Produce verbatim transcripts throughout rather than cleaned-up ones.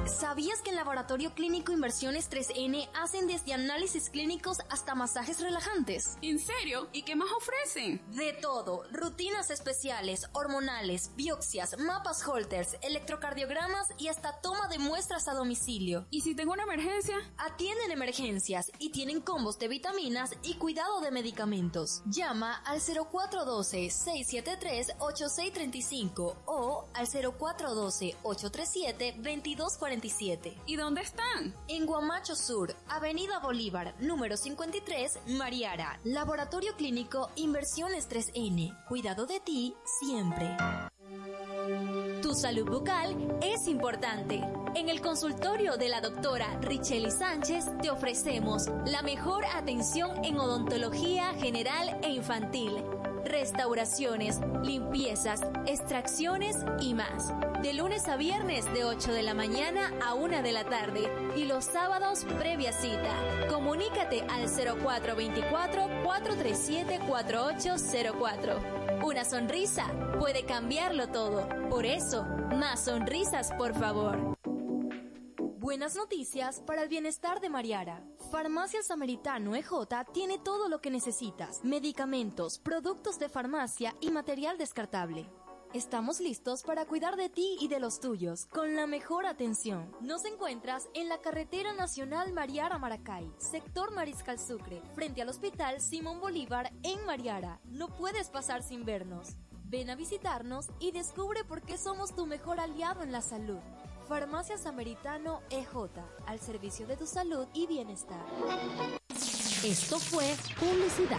¿Sabías que en Laboratorio Clínico Inversiones tres ene hacen desde análisis clínicos hasta masajes relajantes? ¿En serio? ¿Y qué más ofrecen? De todo, rutinas especiales, hormonales, biopsias, mapas Holters, electrocardiogramas y hasta toma de muestras a domicilio. ¿Y si tengo una emergencia? Atienden emergencias y tienen combos de vitaminas y cuidado de medicamentos. Llama al cero cuatro uno dos, seis siete tres, ocho seis tres cinco o al cero cuatro uno dos, ocho tres siete, dos dos cuatro siete. ¿Y dónde están? En Guamacho Sur, Avenida Bolívar, número cincuenta y tres, Mariara. Laboratorio Clínico Inversiones tres ene. Cuidado de ti siempre. Tu salud bucal es importante. En el consultorio de la doctora Richely Sánchez te ofrecemos la mejor atención en odontología general e infantil, restauraciones, limpiezas, extracciones y más. De lunes a viernes de ocho de la mañana a una de la tarde y los sábados previa cita. Comunícate al cero cuatro dos cuatro, cuatro tres siete, cuatro ocho cero cuatro. Una sonrisa puede cambiarlo todo. Por eso, más sonrisas, por favor. Buenas noticias para el bienestar de Mariara. Farmacia El Samaritano E J tiene todo lo que necesitas: medicamentos, productos de farmacia y material descartable. Estamos listos para cuidar de ti y de los tuyos con la mejor atención. Nos encuentras en la Carretera Nacional Mariara-Maracay, sector Mariscal Sucre, frente al Hospital Simón Bolívar en Mariara. No puedes pasar sin vernos. Ven a visitarnos y descubre por qué somos tu mejor aliado en la salud. Farmacia Samaritano E J, al servicio de tu salud y bienestar. Esto fue publicidad.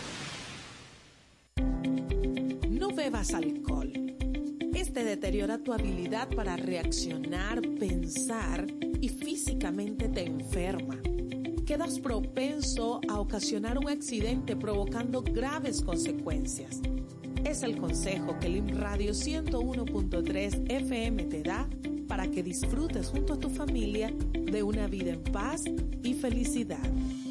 No bebas alcohol. Este deteriora tu habilidad para reaccionar, pensar y físicamente te enferma. Quedas propenso a ocasionar un accidente provocando graves consecuencias. Es el consejo que Lim Radio ciento uno punto tres F M te da para que disfrutes junto a tu familia de una vida en paz y felicidad.